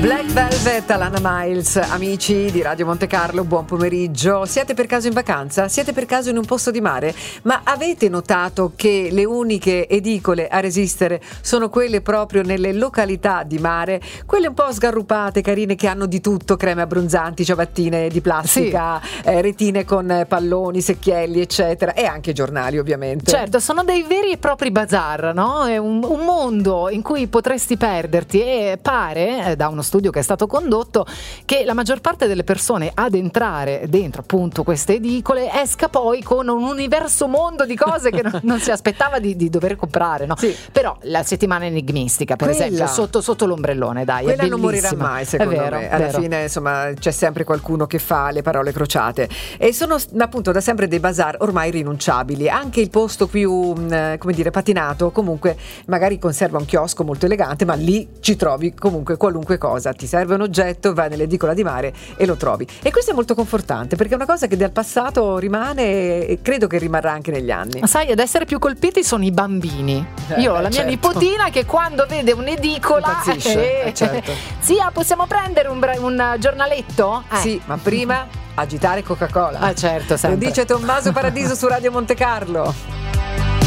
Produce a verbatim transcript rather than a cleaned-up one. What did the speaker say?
Black Velvet, Alana Miles. Amici di Radio Monte Carlo, buon pomeriggio. Siete per caso in vacanza? Siete per caso in un posto di mare? Ma avete notato che le uniche edicole a resistere sono quelle proprio nelle località di mare, quelle un po' sgarrupate, carine, che hanno di tutto: creme abbronzanti, ciabattine di plastica, sì. eh, retine con palloni, secchielli, eccetera, e anche giornali, ovviamente. Certo, sono dei veri e propri bazar, no? È un, un mondo in cui potresti perderti, e pare, eh, da uno studio che è stato condotto, che la maggior parte delle persone ad entrare dentro appunto queste edicole esca poi con un universo mondo di cose che non, non si aspettava di, di dover comprare, no? Sì. Però la settimana enigmistica, per Quella, esempio, sotto, sotto l'ombrellone, dai, quella è non morirà mai, secondo vero, me. Alla vero. fine, insomma, c'è sempre qualcuno che fa le parole crociate, e sono appunto da sempre dei bazar ormai rinunciabili. Anche il posto più, come dire, patinato, comunque magari conserva un chiosco molto elegante, ma lì ci trovi comunque qualunque cosa. Ti serve un oggetto, vai nell'edicola di mare e lo trovi, e questo è molto confortante, perché è una cosa che dal passato rimane e credo che rimarrà anche negli anni. Ma sai, ad essere più colpiti sono i bambini. Eh, Io ho beh, la mia certo. nipotina che quando vede un'edicola impazzisce, eh, eh, certo. zia, possiamo prendere un, bra- un giornaletto? Eh. Sì, ma prima agitare Coca-Cola. Ah, certo, Lo sempre. dice Tommaso Paradiso su Radio Monte Carlo.